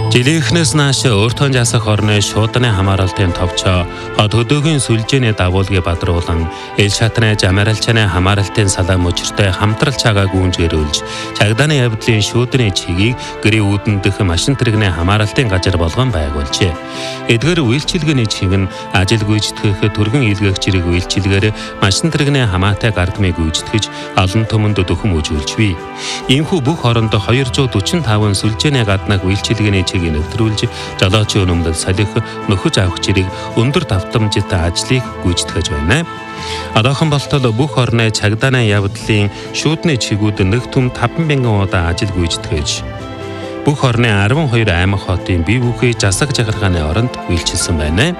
Жилийнхнээс нааш өөртөө жасах орны шуудны хамааралтын товчоо хот хөдөөгийн сүлжээний дагуулгыг бадруулан эл шатны замаралчны хамааралтын салаа мөчөртэй хамтрал чагаа гүнжгэрүүлж чагдааны явдлын шүүдний чигийг гэрээ үүдэн дэх машин тэрэгний хамааралтын газар болгон байгуулжээ. Эдгээр үйлчилгээний чиг нь ажил гүйцэтгэх түргэн илгээх зэрэг үйлчилгээр машин тэрэгний хамаатай гардмыг гүйцэтгэж олон түмэнд дөхөм үзүүлж бий. Иймхүү бүх орондоо 245 сүлжээний гаднах үйлчилгээний нэвтрүүлж жолоочийн өмнөд салхи нөхөж авах чирийг өндөр давтамжтай ажлыг гүйцэтгэж байна. Одоохон болтол бүх орны чагдааны явдлын шүүдний чигүүд нэг түм 5,000 удаа ажил гүйцэтгэж бүх орны 12 аймаг хотын бие бүхий засаг жагаргааны оронд үйлчилсэн байна.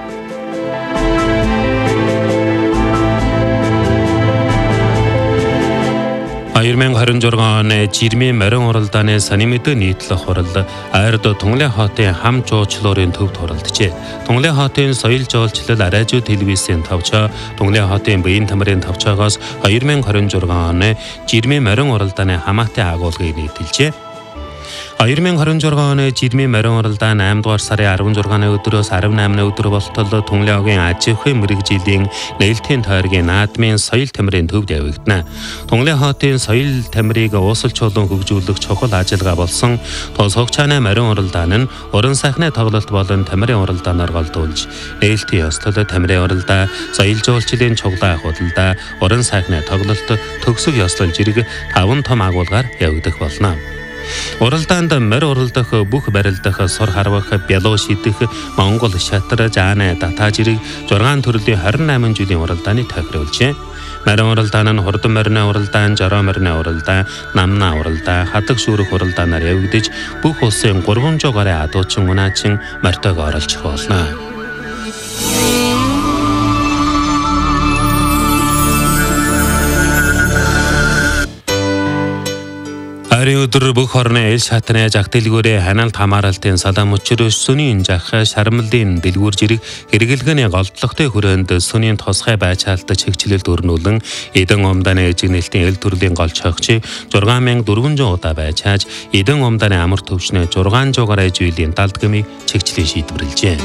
2026 оны жирмийн морин уралдааны санийн мэдээ нийтлэх хурал Айрд Тунгалын хотын хам жуулчлалын төвд хуралджээ. Тунгалын хотын соёл жуулчлал арайжуу телевизийн товчоо Тунгалын хотын биеийн тамирын товчоогоос 2026 оны жирмийн морин уралдааны хамаатай агуулгыг нийтэлжээ. 2026 оны жирмийн морин уралдаан 8 дугаар сарын 16-ны өдрөөс 18-ны өдөр болтол Тунгалын аж ахуйн мэргэжлийн нээлтийн тойргийн наадмын соёл тамирын төвд явагдана. Тунгалын хотын соёл тамирыг уусалжуулан хөгжүүлэх чухал ажиллагаа болсон тус хогчааны морин уралдаан нь уран сайхны тоглолт болон тамирын уралдаанаар голдуулж нээлтийн ёслол тамирын уралдаа, соёл жуулчлалын чуглаа худалдаа, уран сайхны тоглолт, төгсөг ёслол зэрэг 5 том агуулгаар явагдах болно. Уралдаанд морь уралдах, бүх барилдах, сур харвах, бялуу шидэх, Монгол шатар, жааны, дата зэрэг 6 төрлийн 28 жилийн уралдааны тохируулжээ. Морин уралдаан нь хурдан морины уралдаан, жороо морины уралдаан, намна уралдаан, хадаг шүүрэх уралдаанаар явагдаж бүх улсын 300 гаруй адуучин унаачин морьтойг оролцох болно. Ойрын өдөр бүх орны эл шатны жаг дэлгүүрээ ханалт хамааралтын салаа мөчрөөс сүнийн жах шармлын дэлгүүр зэрэг хэрэглэгээний голдлогтой хүрээнд сүнийн тосгай байцаалт чигчлэлд өрнүүлэн эдэн умдааны эжигнэлтийн эл төрлийн голч хогч 6400 удаа байцааж эдэн умдааны амар төвчнөө 600 гаруй жилийн далдгамыг чигчлэн шийдвэрлэжээ.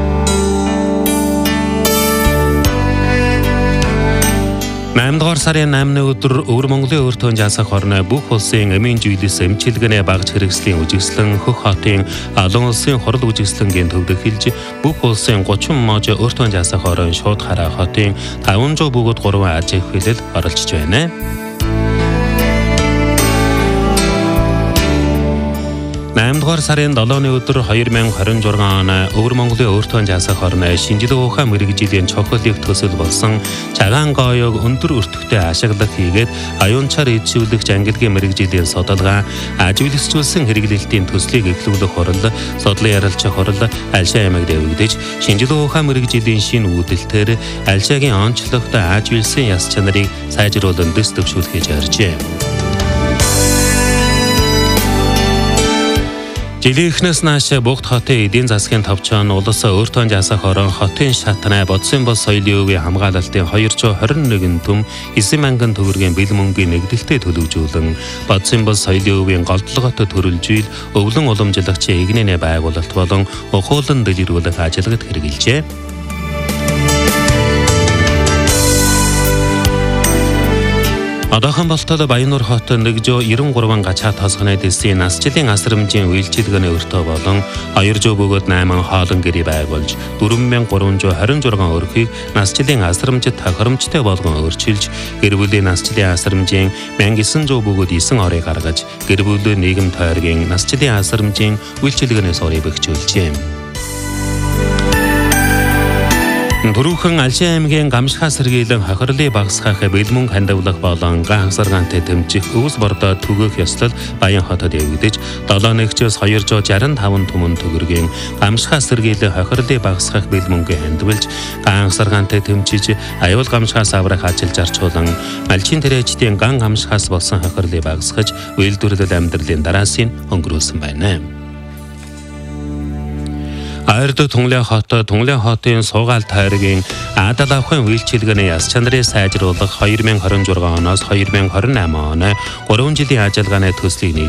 8 дугаар сарын 8-ны өдөр Өвөр Монголын өөртөө жасах орны бүх улсын эмийн зүйлс эмчилгээний багц хэрэгслийн үжигслэн хөх хотын олон улсын хурал үжигслэнгийн төвд эхэлж бүх улсын 30 мож өөртөө жасах орон шууд хараа хотын 500 бүгд 3 аж ахуйлал оролцож байна. 8 дугаар сарын 7-ны өдөр 2026 оны Өвөр Монголын өөртөө жасах орны шинжлэх ухаан мэргэжлийн чухлыг төсөл болсон чагаан гоёг өндөр өртөгтэй ашиглах хийгээд аюунчаар эзшүүлэх ангилгийн мэргэжлийн судалгаа ажиглэгчүүлсэн хэрэглэлтийн төслийг эхлүүлэх хурал судлан ярилцах хурал Альшаа аймагт явагдаж шинжлэх ухаан мэргэжлийн шинэ үүдэлтээр Альшаагийн онцлогт ажиглсан яс чанарыг сайжруулан дэс төвшүүлэхэж ярьжээ. Жилийнхнээс нааш Бугт хотын эдийн засгийн товчоон улс өөртөө жасах орон хотын шатны бодсон бос соёлын өвийн хамгаалалтын 221 түм 9,000 төгрөгийн бэл мөнгөний нэгдэлтэд төлөвжүүлэн бодсон бос соёлын өвийн голдлогот төрөлжүүл өвлөн уламжлагчийн игнэний байгуулалт болон ухуулан дэлгэрүүлэх ажиллагад хэрэгжилжээ. Одоохон болтол Баяннуур хот 193 гачаа тосгоны дэсийн насжилын асрамжийн үйлчилгээний өртөө болон 200 бөгөөд 8 хоолон гэрээ байгуулж 4326 өрхийг насжилын асрамжид тохиромжтой болгон өөрчилж гэр бүлийн насжилын асрамжийн 1900 бөгөөд 9 орыг гаргаж гэр бүлийн нийгэм тойргийн насжилын асрамжийн үйлчилгээний сурыг бэхжүүлжээ. Түрүүхэн Альшаа аймгийн Гамшихаа сэргийлэн хохирлыг багасгах бэлмөн хандивлах болон ганцааргаантай тэмцэх өвс бордоо түгэх ёслол Баян хотод явагдаж 7-эгчээс 265 түмэн төгрөгийн Гамшихаа сэргийлэн хохирлыг багасгах бэлмөнгийн хандивлж ганцааргаантай тэмцэж аюул Гамшихаас аврах ажиллаж арчуулан малчин тэрэгчдийн ган Гамшихаас болсон хохирлыг багасгаж үйлдвэрлэл амьдралын дараасын өнгөрүүлсэн байна. Айрд Тунгалын хотын суугаал тойргийн Адал авахын үйлчилгээний яс чанарыг сайжруулах 2026 оноос 2028 оны 3 жилийн ажиллагааны төслийг